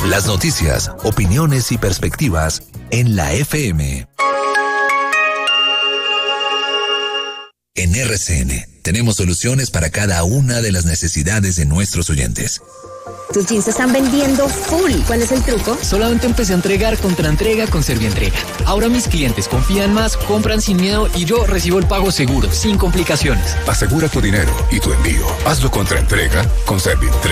Las noticias, opiniones y perspectivas en la FM. En RCN tenemos soluciones para cada una de las necesidades de nuestros oyentes. Tus jeans se están vendiendo full. ¿Cuál es el truco? Solamente empecé a entregar Contraentrega con Servientrega. Ahora mis clientes confían más, compran sin miedo y yo recibo el pago seguro, sin complicaciones. Asegura tu dinero y tu envío. Hazlo Contraentrega con Servientrega.